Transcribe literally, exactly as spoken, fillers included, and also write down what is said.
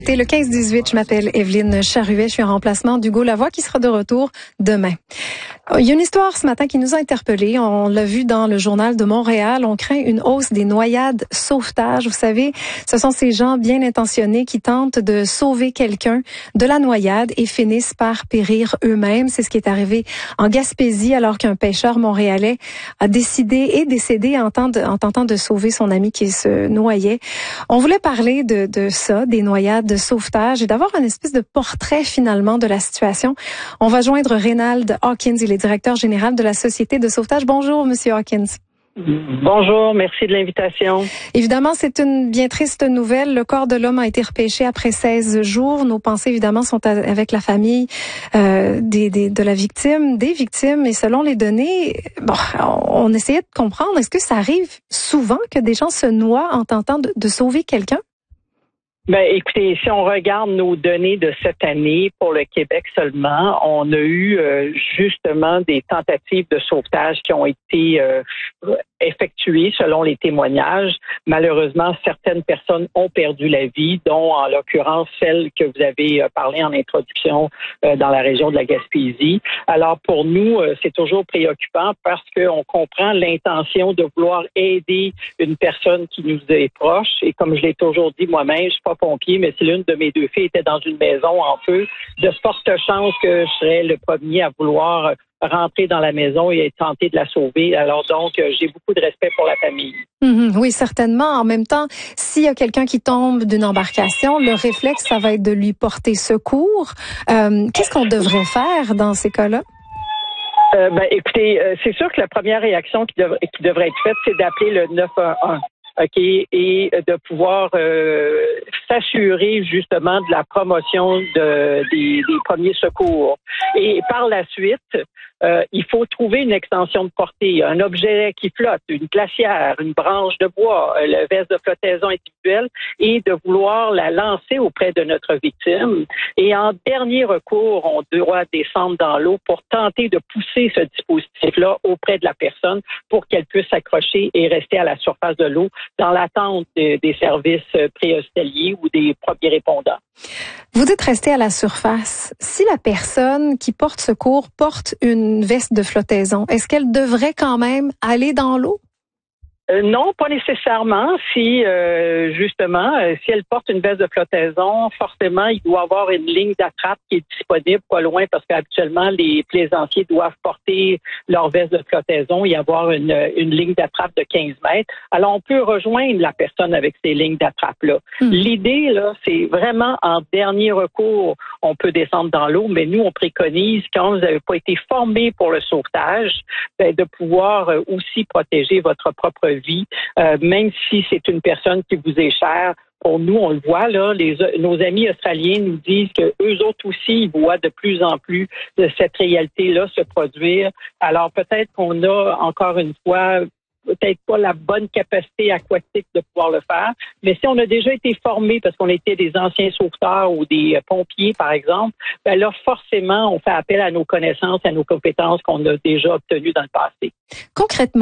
C'est le quinze dix-huit, je m'appelle Evelyne Charuet, je suis en remplacement d'Hugo Lavoie qui sera de retour demain. Il y a une histoire ce matin qui nous a interpellés. On l'a vu dans le journal de Montréal. On craint une hausse des noyades sauvetage. Vous savez, ce sont ces gens bien intentionnés qui tentent de sauver quelqu'un de la noyade et finissent par périr eux-mêmes. C'est ce qui est arrivé en Gaspésie alors qu'un pêcheur montréalais a décidé et décédé en, temps de, en tentant de sauver son ami qui se noyait. On voulait parler de, de ça, des noyades de sauvetage et d'avoir une espèce de portrait finalement de la situation. On va joindre Reynald Hawkins. Il est directeur général de la Société de sauvetage. Bonjour, Monsieur Hawkins. Bonjour, merci de l'invitation. Évidemment, c'est une bien triste nouvelle. Le corps de l'homme a été repêché après seize jours. Nos pensées, évidemment, sont avec la famille euh, des, des, de la victime, des victimes. Et selon les données, bon, on essayait de comprendre, est-ce que ça arrive souvent que des gens se noient en tentant de, de sauver quelqu'un? Ben, écoutez, si on regarde nos données de cette année pour le Québec seulement, on a eu euh, justement des tentatives de sauvetage qui ont été euh, effectuées selon les témoignages. Malheureusement, certaines personnes ont perdu la vie, dont en l'occurrence celle que vous avez parlé en introduction euh, dans la région de la Gaspésie. Alors pour nous, euh, c'est toujours préoccupant parce qu'on comprend l'intention de vouloir aider une personne qui nous est proche. Et comme je l'ai toujours dit moi-même, je suis pas pompier, mais si l'une de mes deux filles était dans une maison en feu, de fortes chances que je serais le premier à vouloir rentrer dans la maison et tenter de la sauver. Alors donc, j'ai beaucoup de respect pour la famille. Mmh, oui, certainement. En même temps, s'il y a quelqu'un qui tombe d'une embarcation, le réflexe, ça va être de lui porter secours. Euh, qu'est-ce qu'on devrait faire dans ces cas-là? Euh, ben, écoutez, euh, c'est sûr que la première réaction qui, dev- qui devrait être faite, c'est d'appeler le neuf un un. OK, et de pouvoir euh, s'assurer justement de la promotion de, des, des premiers secours. Et par la suite, euh, il faut trouver une extension de portée, un objet qui flotte, une glacière, une branche de bois, le veste de flottaison individuelle, et de vouloir la lancer auprès de notre victime. Et en dernier recours, on doit descendre dans l'eau pour tenter de pousser ce dispositif-là auprès de la personne pour qu'elle puisse s'accrocher et rester à la surface de l'eau dans l'attente de, des services préhospitaliers ou des premiers répondants. Vous dites rester à la surface. Si la personne qui porte secours porte une veste de flottaison, est-ce qu'elle devrait quand même aller dans l'eau? Euh, non, pas nécessairement. Si, euh, justement, euh, si elle porte une veste de flottaison, forcément, il doit avoir une ligne d'attrape qui est disponible pas loin parce qu'habituellement, les plaisanciers doivent porter leur veste de flottaison et avoir une, une ligne d'attrape de quinze mètres. Alors, on peut rejoindre la personne avec ces lignes d'attrape-là. Mmh. L'idée, là, c'est vraiment en dernier recours, on peut descendre dans l'eau, mais nous, on préconise, quand vous n'avez pas été formé pour le sauvetage, ben, de pouvoir euh, aussi protéger votre propre vie, euh, même si c'est une personne qui vous est chère. Pour nous, on le voit, là, les, nos amis australiens nous disent que eux autres aussi, ils voient de plus en plus de cette réalité-là se produire. Alors, peut-être qu'on a, encore une fois, peut-être pas la bonne capacité aquatique de pouvoir le faire, mais si on a déjà été formé parce qu'on était des anciens sauveteurs ou des pompiers, par exemple, ben là, forcément, on fait appel à nos connaissances, à nos compétences qu'on a déjà obtenues dans le passé. Concrètement,